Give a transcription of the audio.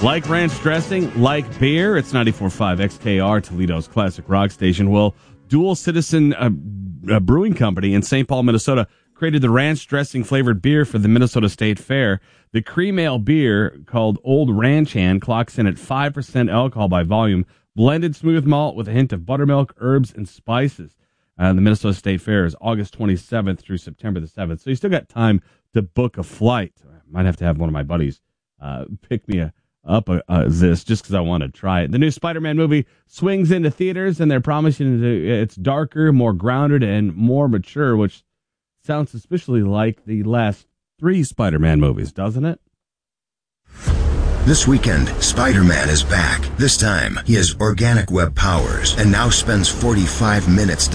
Like ranch dressing, like beer, it's 94.5 XKR, Toledo's classic rock station. Well, Dual Citizen Brewing Company in St. Paul, Minnesota, created the ranch dressing flavored beer for the Minnesota State Fair. The cream ale beer, called Old Ranch Hand, clocks in at 5% alcohol by volume, blended smooth malt with a hint of buttermilk, herbs, and spices. The Minnesota State Fair is August 27th through September the 7th, so you still got time to book a flight. I might have to have one of my buddies pick me up this just because I want to try it. The new Spider-Man movie swings into theaters, and they're promising it's darker, more grounded, and more mature, which sounds suspiciously like the last 3 Spider-Man movies, doesn't it? This weekend, Spider-Man is back. This time, he has organic web powers and now spends 45 minutes